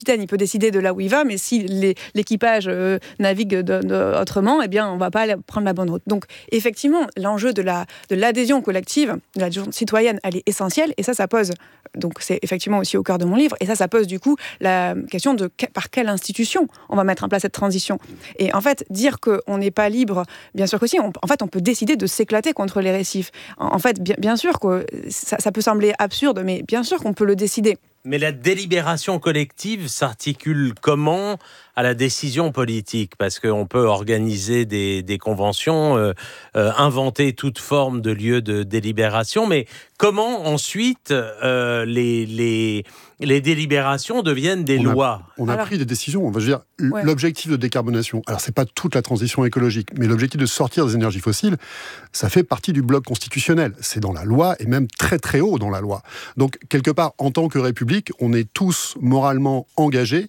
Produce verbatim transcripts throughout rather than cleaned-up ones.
il peut décider de là où il va, mais si les, l'équipage euh, navigue de, de, autrement, eh bien, on ne va pas aller prendre la bonne route. Donc, effectivement, l'enjeu de, la, de l'adhésion collective, de l'adhésion citoyenne, elle est essentielle, et ça, ça pose, donc c'est effectivement aussi au cœur de mon livre, et ça, ça pose du coup la question de que, par quelle institution on va mettre en place cette transition. Et en fait, dire qu'on n'est pas libre, bien sûr qu'aussi, on, en fait, on peut décider de s'éclater contre les récifs. En, en fait, bien, bien sûr que ça, ça peut sembler absurde, mais bien sûr qu'on peut le décider. Mais la délibération collective s'articule comment à la décision politique ? Parce qu'on peut organiser des, des conventions, euh, euh, inventer toute forme de lieu de délibération, mais comment ensuite euh, les, les, les délibérations deviennent des on a, lois ? On a alors, pris des décisions. On va dire, ouais. L'objectif de décarbonation, alors c'est pas toute la transition écologique, mais l'objectif de sortir des énergies fossiles, ça fait partie du bloc constitutionnel. C'est dans la loi, et même très très haut dans la loi. Donc, quelque part, en tant que République, on est tous moralement engagés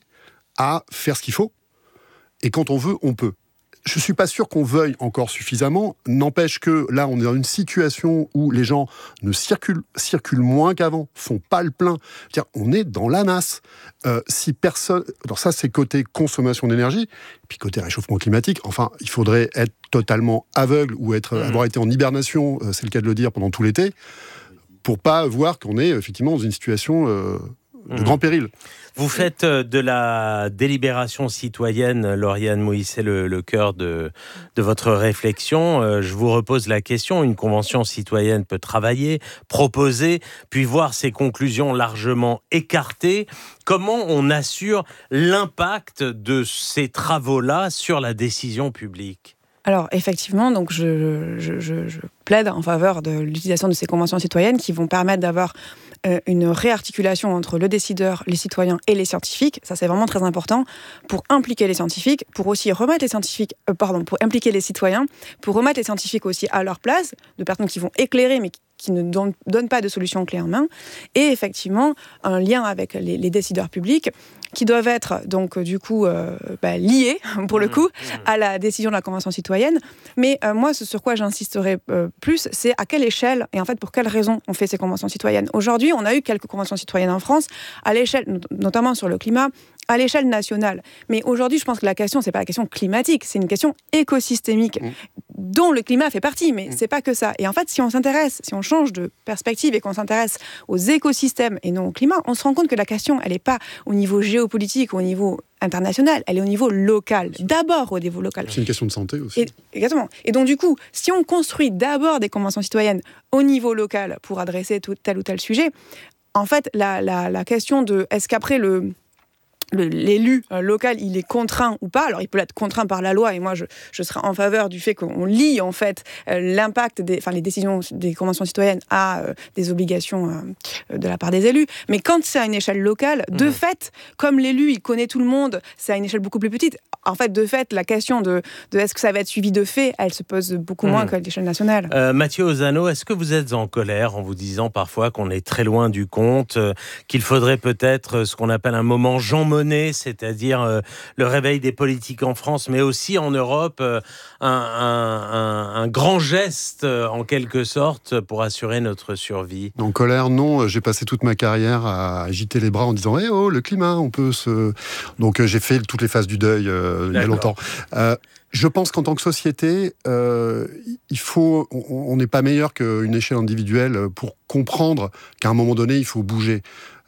à faire ce qu'il faut, et quand on veut, on peut. Je ne suis pas sûr qu'on veuille encore suffisamment, n'empêche que là, on est dans une situation où les gens ne circulent, circulent moins qu'avant, font pas le plein. C'est-à-dire, on est dans la nasse. Euh, si personne... Alors ça, c'est côté consommation d'énergie, puis côté réchauffement climatique, enfin, il faudrait être totalement aveugle ou être, mmh. avoir été en hibernation, euh, c'est le cas de le dire, pendant tout l'été, pour pas voir qu'on est effectivement dans une situation... Euh, de mmh. grand péril. Vous faites de la délibération citoyenne, Lauriane Mouhy, c'est le, le cœur de, de votre réflexion. Euh, je vous repose la question. Une convention citoyenne peut travailler, proposer, puis voir ses conclusions largement écartées. Comment on assure l'impact de ces travaux-là sur la décision publique ? Alors, effectivement, donc je, je, je, je plaide en faveur de l'utilisation de ces conventions citoyennes qui vont permettre d'avoir euh, une réarticulation entre le décideur, les citoyens et les scientifiques. Ça, c'est vraiment très important pour impliquer les scientifiques, pour aussi remettre les scientifiques, euh, pardon, pour impliquer les citoyens, pour remettre les scientifiques aussi à leur place, de personnes qui vont éclairer, mais qui qui ne donnent, donnent pas de solution clé en main, et effectivement un lien avec les, les décideurs publics qui doivent être donc du coup euh, bah, liés pour le coup à la décision de la Convention citoyenne. Mais euh, moi, ce sur quoi j'insisterai euh, plus, c'est à quelle échelle et en fait pour quelles raisons on fait ces conventions citoyennes. Aujourd'hui, on a eu quelques conventions citoyennes en France, à l'échelle, notamment sur le climat, à l'échelle nationale. Mais aujourd'hui, je pense que la question, c'est pas la question climatique, c'est une question écosystémique, mmh. dont le climat fait partie, mais mmh. c'est pas que ça. Et en fait, si on s'intéresse, si on change de perspective et qu'on s'intéresse aux écosystèmes et non au climat, on se rend compte que la question, elle n'est pas au niveau géopolitique ou au niveau international, elle est au niveau local. D'abord au niveau local. C'est une question de santé aussi. Et, exactement. Et donc, du coup, si on construit d'abord des conventions citoyennes au niveau local pour adresser tout, tel ou tel sujet, en fait, la, la, la question de est-ce qu'après le... Le, l'élu euh, local, il est contraint ou pas. Alors, il peut être contraint par la loi, et moi, je, je serai en faveur du fait qu'on lie, en fait, euh, l'impact des, enfin, les décisions des conventions citoyennes à euh, des obligations euh, de la part des élus. Mais quand c'est à une échelle locale, de mmh. fait, comme l'élu, il connaît tout le monde, c'est à une échelle beaucoup plus petite. En fait, de fait, la question de, de est-ce que ça va être suivi de fait, elle se pose beaucoup mmh. moins qu'à l'échelle nationale. Euh, Mathieu Ozano, est-ce que vous êtes en colère en vous disant parfois qu'on est très loin du compte, euh, qu'il faudrait peut-être ce qu'on appelle un moment Jean Monnet, c'est-à-dire euh, le réveil des politiques en France, mais aussi en Europe, euh, un, un, un, un grand geste, euh, en quelque sorte, pour assurer notre survie? En colère, non. J'ai passé toute ma carrière à agiter les bras en disant « Eh oh, le climat, on peut se... » Donc euh, j'ai fait toutes les phases du deuil euh, il y a longtemps. Euh, Je pense qu'en tant que société, euh, il faut, on n'est pas meilleur qu'une échelle individuelle pour comprendre qu'à un moment donné, il faut bouger.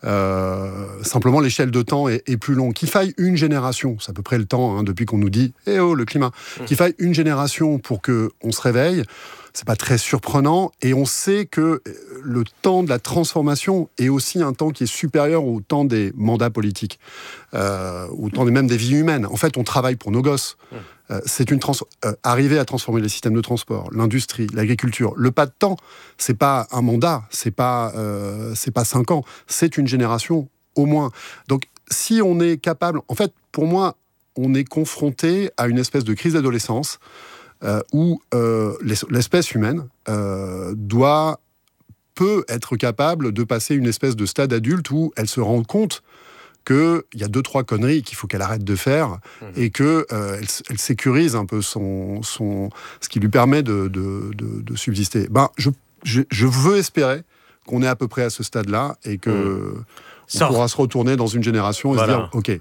Euh, simplement, l'échelle de temps est, est plus longue. Qu'il faille une génération, c'est à peu près le temps hein, depuis qu'on nous dit « Eh oh, le climat !» Qu'il faille une génération pour qu'on se réveille, c'est pas très surprenant. Et on sait que le temps de la transformation est aussi un temps qui est supérieur au temps des mandats politiques, euh, au temps même des vies humaines. En fait, on travaille pour nos gosses. Euh, c'est une trans- euh, arriver à transformer les systèmes de transport, l'industrie, l'agriculture. Le pas de temps, c'est pas un mandat, c'est pas euh, c'est pas cinq ans, c'est une génération au moins. Donc, si on est capable, en fait, pour moi, on est confronté à une espèce de crise d'adolescence euh, où euh, l'espèce humaine euh, doit peut être capable de passer une espèce de stade adulte où elle se rend compte qu'il y a deux, trois conneries qu'il faut qu'elle arrête de faire mmh. et qu'elle euh, elle sécurise un peu son, son, ce qui lui permet de, de, de, de subsister. Ben, je, je, je veux espérer qu'on est à peu près à ce stade-là et que... Mmh. On Sort. pourra se retourner dans une génération et voilà. se dire, ok,